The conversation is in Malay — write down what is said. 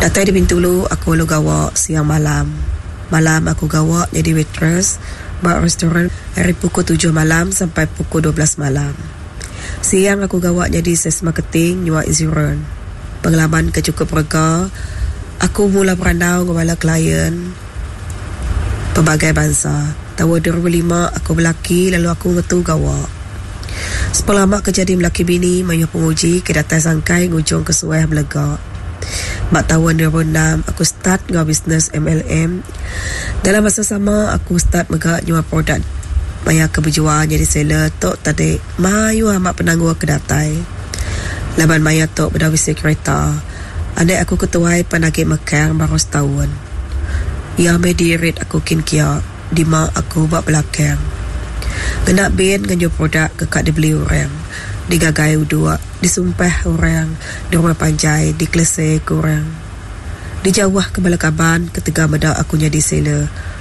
Datai di Bintulu aku lu gawa siang malam. Malam aku gawa jadi waitress buat restoran dari pukul 7 malam sampai pukul 12 malam. Siang aku gawa jadi sales marketing nyuak insurans. Pengalaman ke cukup rega. Aku mula berandau kepala klien pelbagai bangsa. Tahun 2005 aku berlaki lalu aku ngetu gawa. Sepelama kerja di Melaki Bini mayuh penguji ke datai sangkai ngujung kesuai belega. Mak tahun 2006 aku start ngau bisnes MLM. Dalam masa sama aku start megak jual produk maya keberjuang jadi seller tok tadi mayu amat penangguh ke datai. Laban maya tok berdawis kereta. Adik aku ketuai panagih mekang baru setahun. Ia medirit aku kinkia di mak aku buat belakang. Kena bin nganjur produk kekak dibeli orang. Digagai udua, disumpah orang, di rumah panjai, di kelesai orang. Dijawah ke Balakaban ketika medak aku jadi seller.